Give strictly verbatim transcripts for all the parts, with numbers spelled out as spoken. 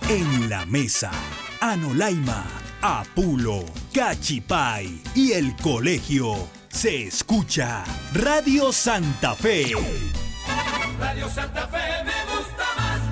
En la mesa, Anolaima, Apulo, Cachipay y el colegio. Se escucha Radio Santa Fe. Radio Santa Fe me gusta más.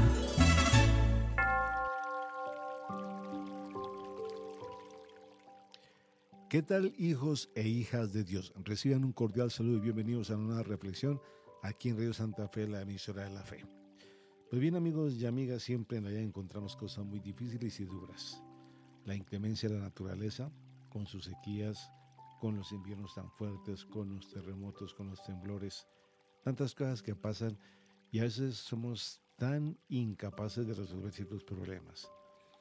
¿Qué tal, hijos e hijas de Dios? Reciban un cordial saludo y bienvenidos a una reflexión aquí en Radio Santa Fe, la emisora de la fe. Pues bien, amigos y amigas, siempre en la vida encontramos cosas muy difíciles y duras. La inclemencia de la naturaleza, con sus sequías, con los inviernos tan fuertes, con los terremotos, con los temblores, tantas cosas que pasan y a veces somos tan incapaces de resolver ciertos problemas.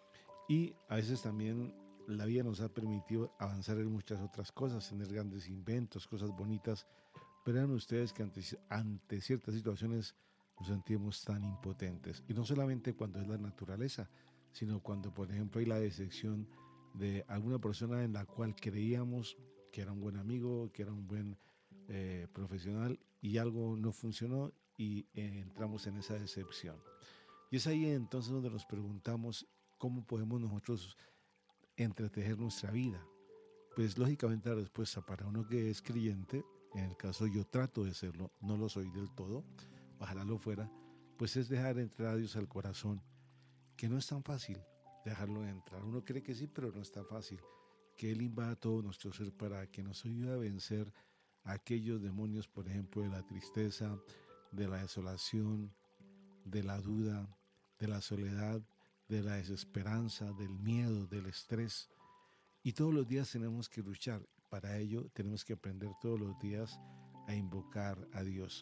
Y a veces también la vida nos ha permitido avanzar en muchas otras cosas, tener grandes inventos, cosas bonitas, pero vean ustedes que ante, ante ciertas situaciones nos sentimos tan impotentes. Y no solamente cuando es la naturaleza, sino cuando, por ejemplo, hay la decepción de alguna persona en la cual creíamos que era un buen amigo, que era un buen eh, profesional y algo no funcionó y eh, entramos en esa decepción. Y es ahí entonces donde nos preguntamos cómo podemos nosotros entretejer nuestra vida. Pues lógicamente la respuesta para uno que es creyente, en el caso yo trato de serlo, no lo soy del todo, ojalá lo fuera, pues es dejar entrar a Dios al corazón, que no es tan fácil dejarlo entrar. Uno cree que sí, pero no es tan fácil. Que Él invada todo nuestro ser para que nos ayude a vencer a aquellos demonios, por ejemplo, de la tristeza, de la desolación, de la duda, de la soledad, de la desesperanza, del miedo, del estrés. Y todos los días tenemos que luchar. Para ello tenemos que aprender todos los días a invocar a Dios.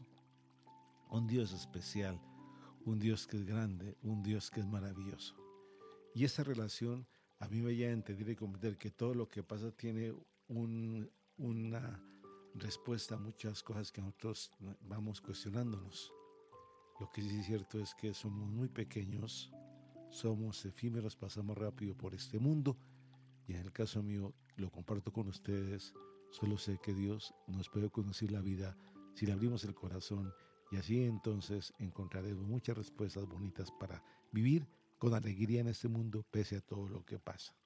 Un Dios especial, un Dios que es grande, un Dios que es maravilloso. Y esa relación a mí me lleva a entender y comprender que todo lo que pasa tiene un, una respuesta a muchas cosas que nosotros vamos cuestionándonos. Lo que sí es cierto es que somos muy pequeños, somos efímeros, pasamos rápido por este mundo y en el caso mío lo comparto con ustedes. Solo sé que Dios nos puede conducir la vida si le abrimos el corazón y así entonces encontraremos muchas respuestas bonitas para vivir con alegría en este mundo pese a todo lo que pasa.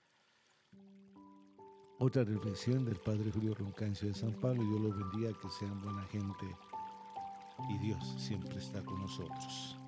Otra reflexión del Padre Julio Roncancio de San Pablo: Dios los bendiga, que sean buena gente y Dios siempre está con nosotros.